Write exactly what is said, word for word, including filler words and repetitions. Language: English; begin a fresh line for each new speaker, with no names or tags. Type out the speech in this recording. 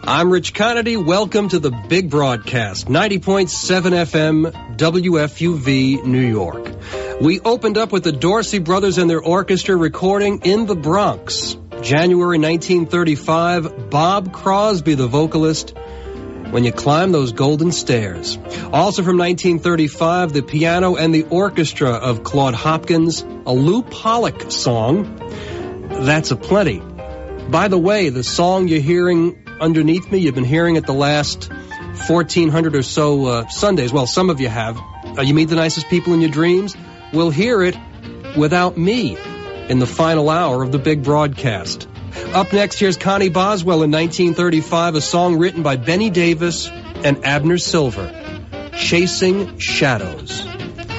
I'm Rich Kennedy. Welcome to the Big Broadcast, ninety point seven F M, W F U V, New York. We opened up with the Dorsey Brothers and their orchestra recording In the Bronx. January nineteen thirty-five, Bob Crosby, the vocalist, When You Climb Those Golden Stairs. Also from nineteen thirty-five, the piano and the orchestra of Claude Hopkins, a Lou Pollock song, That's a Plenty. By the way, the song you're hearing underneath me, you've been hearing it the last fourteen hundred or so uh, Sundays. Well, some of you have. Uh, you meet the nicest people in your dreams? We'll hear it without me in the final hour of the Big Broadcast. Up next, here's Connie Boswell in nineteen thirty-five, a song written by Benny Davis and Abner Silver, Chasing Shadows.